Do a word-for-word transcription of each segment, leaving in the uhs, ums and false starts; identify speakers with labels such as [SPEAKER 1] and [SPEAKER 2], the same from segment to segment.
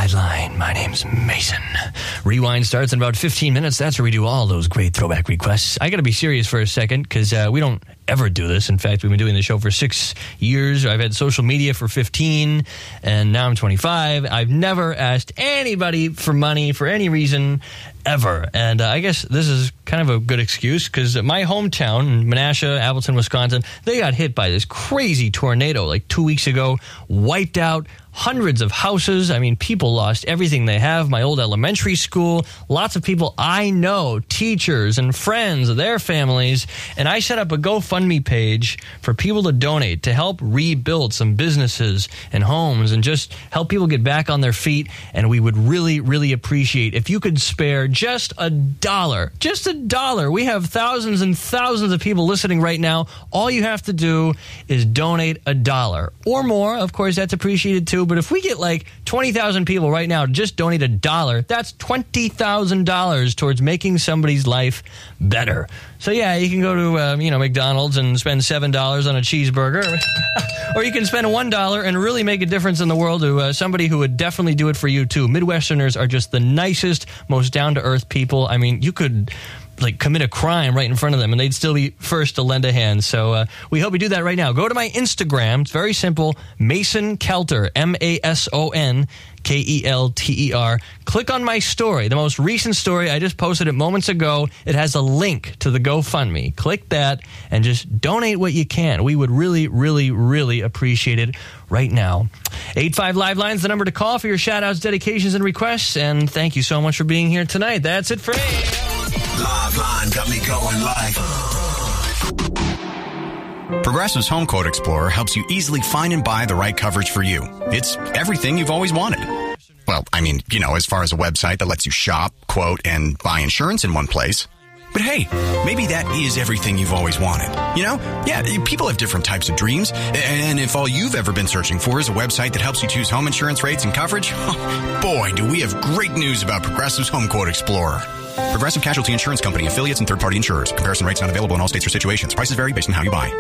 [SPEAKER 1] Liveline. My name's Mason. Rewind starts in about fifteen minutes. That's where we do all those great throwback requests. I got to be serious for a second because uh, we don't ever do this. In fact, we've been doing the show for six years. I've had social media for fifteen, and now I'm twenty-five. I've never asked anybody for money for any reason ever. And uh, I guess this is kind of a good excuse because my hometown in Menasha, Appleton, Wisconsin, they got hit by this crazy tornado like two weeks ago, wiped out hundreds of houses. I mean, people lost everything they have. My old elementary school, lots of people I know, teachers and friends, their families. And I set up a GoFundMe page for people to donate to help rebuild some businesses and homes and just help people get back on their feet. And we would really, really appreciate if you could spare just a dollar, just a dollar. We have thousands and thousands of people listening right now. All you have to do is donate a dollar or more. Of course, that's appreciated too. But if we get like twenty thousand people right now to just donate a dollar, that's twenty thousand dollars towards making somebody's life better. So yeah, you can go to um, you know McDonald's and spend seven dollars on a cheeseburger. Or you can spend one dollar and really make a difference in the world to uh, somebody who would definitely do it for you too. Midwesterners are just the nicest, most down-to-earth people. I mean, you could like commit a crime right in front of them and they'd still be first to lend a hand. So uh, we hope you do that right now. Go to my Instagram. It's very simple. Mason Kelter, M A S O N K E L T E R. Click on my story, the most recent story. I just posted it moments ago. It has a link to the GoFundMe. Click that and just donate what you can. We would really, really, really appreciate it right now. eight five Live Line's the number to call for your shout-outs, dedications, and requests. And thank you so much for being here tonight. That's it for me.
[SPEAKER 2] Live Line got me going live.
[SPEAKER 3] Progressive's Home Quote Explorer helps you easily find and buy the right coverage for you. It's everything you've always wanted. Well, I mean, you know, as far as a website that lets you shop, quote, and buy insurance in one place. But hey, maybe that is everything you've always wanted. You know? Yeah, people have different types of dreams. And if all you've ever been searching for is a website that helps you choose home insurance rates and coverage, boy, do we have great news about Progressive's Home Quote Explorer. Progressive Casualty Insurance Company, affiliates, and third-party insurers. Comparison rates not available in all states or situations. Prices vary based on how you buy.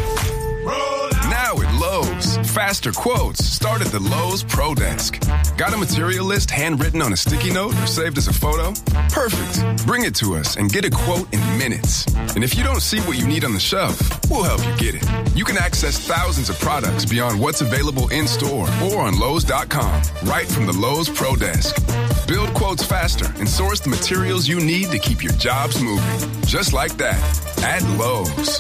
[SPEAKER 4] Now at Lowe's, faster quotes start at the Lowe's Pro Desk. Got a material list handwritten on a sticky note or saved as a photo? Perfect. Bring it to us and get a quote in minutes. And if you don't see what you need on the shelf, we'll help you get it. You can access thousands of products beyond what's available in-store or on Lowe's dot com, right from the Lowe's Pro Desk. Build quotes faster and source the materials you need to keep your jobs moving. Just like that, at Lowe's.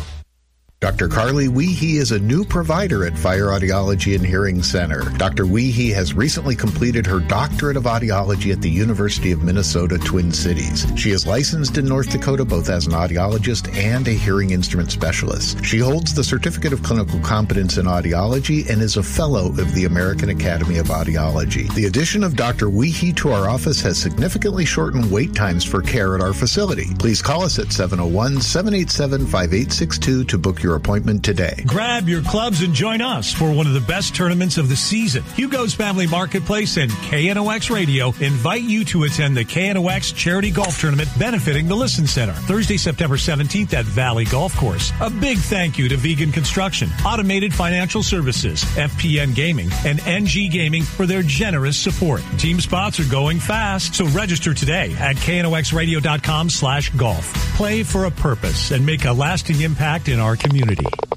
[SPEAKER 5] Doctor Carly Weehee is a new provider at Fire Audiology and Hearing Center. Doctor Weehee has recently completed her doctorate of audiology at the University of Minnesota, Twin Cities. She is licensed in North Dakota both as an audiologist and a hearing instrument specialist. She holds the Certificate of Clinical Competence in Audiology and is a fellow of the American Academy of Audiology. The addition of Doctor Weehee to our office has significantly shortened wait times for care at our facility. Please call us at seven oh one, seven eight seven, five eight six two to book your appointment today.
[SPEAKER 6] Grab your clubs and join us for one of the best tournaments of the season. Hugo's Family Marketplace and K N O X Radio invite you to attend the K N O X Charity Golf Tournament benefiting the Listen Center, Thursday, September seventeenth at Valley Golf Course. A big thank you to Vegan Construction, Automated Financial Services, F P N Gaming, and N G Gaming for their generous support. Team spots are going fast, so register today at K N O X radio dot com slash golf. Play for a purpose and make a lasting impact in our community.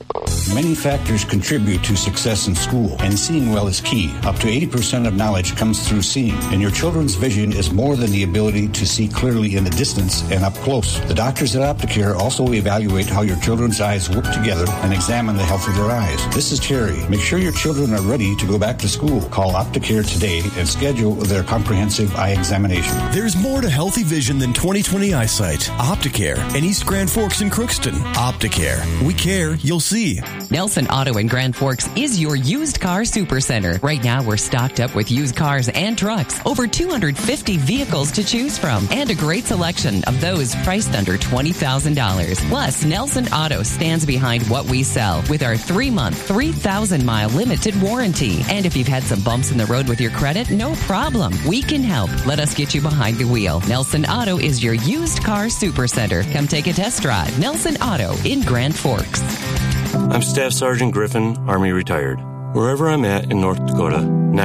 [SPEAKER 7] Many factors contribute to success in school, and seeing well is key. Up to eighty percent of knowledge comes through seeing, and your children's vision is more than the ability to see clearly in the distance and up close. The doctors at Opticare also evaluate how your children's eyes work together and examine the health of their eyes. This is Terry. Make sure your children are ready to go back to school. Call Opticare today and schedule their comprehensive eye examination.
[SPEAKER 8] There's more to healthy vision than twenty twenty eyesight. Opticare in East Grand Forks and Crookston. Opticare. We care, you'll see.
[SPEAKER 9] Nelson Auto in Grand Forks is your used car supercenter. Right now, we're stocked up with used cars and trucks. Over two hundred fifty vehicles to choose from, and a great selection of those priced under twenty thousand dollars. Plus, Nelson Auto stands behind what we sell with our three-month, three thousand mile limited warranty. And if you've had some bumps in the road with your credit, no problem. We can help. Let us get you behind the wheel. Nelson Auto is your used car supercenter. Come take a test drive. Nelson Auto in Grand Forks.
[SPEAKER 10] I'm Staff Sergeant Griffin, Army retired. Wherever I'm at in North Dakota, nine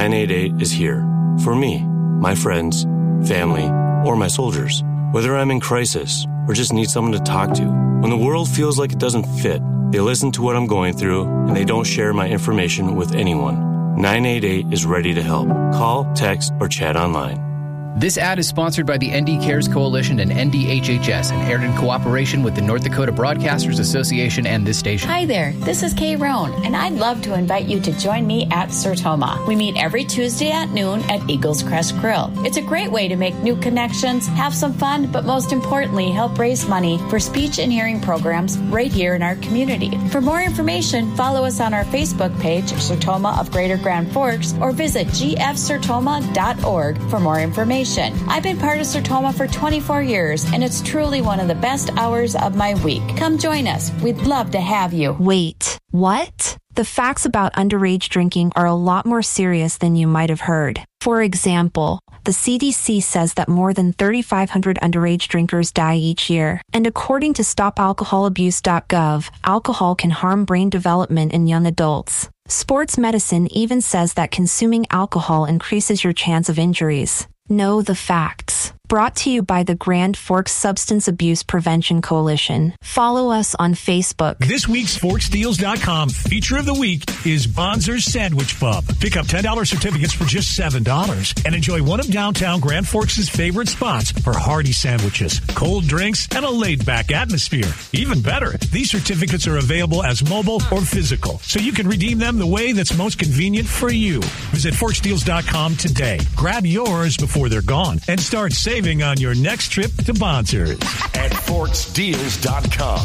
[SPEAKER 10] nine eight eight is here for me, my friends, family, or my soldiers. Whether I'm in crisis or just need someone to talk to, when the world feels like it doesn't fit, they listen to what I'm going through and they don't share my information with anyone. nine eight eight is ready to help. Call, text, or chat online.
[SPEAKER 11] This ad is sponsored by the N D Cares Coalition and N D H H S and aired in cooperation with the North Dakota Broadcasters Association and this station.
[SPEAKER 12] Hi there, this is Kay Roan, and I'd love to invite you to join me at Sertoma. We meet every Tuesday at noon at Eagles Crest Grill. It's a great way to make new connections, have some fun, but most importantly, help raise money for speech and hearing programs right here in our community. For more information, follow us on our Facebook page, Sertoma of Greater Grand Forks, or visit g f sertoma dot org for more information. I've been part of Sertoma for twenty-four years, and it's truly one of the best hours of my week. Come join us. We'd love to have you.
[SPEAKER 13] Wait, what? The facts about underage drinking are a lot more serious than you might have heard. For example, the C D C says that more than thirty-five hundred underage drinkers die each year. And according to stop alcohol abuse dot gov, alcohol can harm brain development in young adults. Sports medicine even says that consuming alcohol increases your chance of injuries. Know the facts. Brought to you by the Grand Forks Substance Abuse Prevention Coalition. Follow us on Facebook.
[SPEAKER 6] This week's Forks Deals dot com feature of the week is Bonzer's Sandwich Pub. Pick up ten dollars certificates for just seven dollars and enjoy one of downtown Grand Forks' favorite spots for hearty sandwiches, cold drinks, and a laid-back atmosphere. Even better, these certificates are available as mobile or physical, so you can redeem them the way that's most convenient for you. Visit Forks Deals dot com today. Grab yours before they're gone and start saving on your next trip to Bonzer's
[SPEAKER 2] at Forks Deals dot com.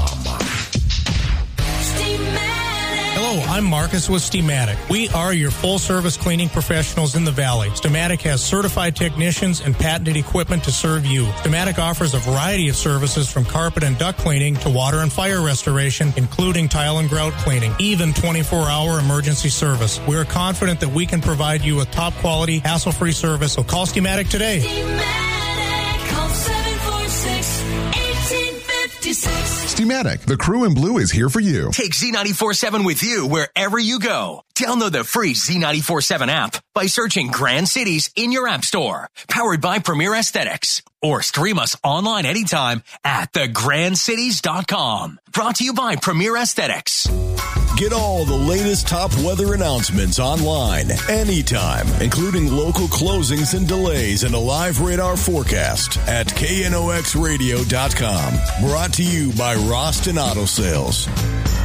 [SPEAKER 14] Hello, I'm Marcus with Steamatic. We are your full-service cleaning professionals in the Valley. Steamatic has certified technicians and patented equipment to serve you. Steamatic offers a variety of services from carpet and duct cleaning to water and fire restoration, including tile and grout cleaning, even twenty-four hour emergency service. We are confident that we can provide you with top-quality, hassle-free service, so call Steamatic today.
[SPEAKER 15] Steamatic, call seven four six, one eight five six.
[SPEAKER 16] Steamatic, the crew in blue is here for you.
[SPEAKER 17] Take Z ninety-four point seven with you wherever you go. Download the free Z ninety-four point seven app by searching Grand Cities in your app store. Powered by Premier Aesthetics. Or stream us online anytime at the grand cities dot com. Brought to you by Premier Aesthetics.
[SPEAKER 8] Get all the latest top weather announcements online, anytime, including local closings and delays and a live radar forecast at K N O X radio dot com. Brought to you by Roston Auto Sales.